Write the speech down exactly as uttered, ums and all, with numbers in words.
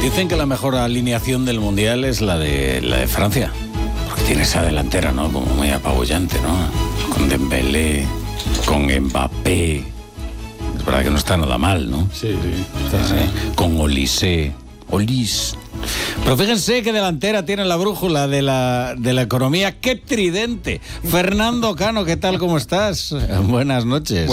Dicen que la mejor alineación del Mundial es la de la de Francia. Porque tiene esa delantera, ¿no? Como muy apabullante, ¿no? Con Dembélé, con Mbappé. Es verdad que no está nada mal, ¿no? Sí, sí. Está... Sí. Con Olise. Olis. Pero fíjense qué delantera tiene la brújula de la, de la economía. ¡Qué tridente! Fernando Cano, ¿qué tal? ¿Cómo estás? Buenas noches.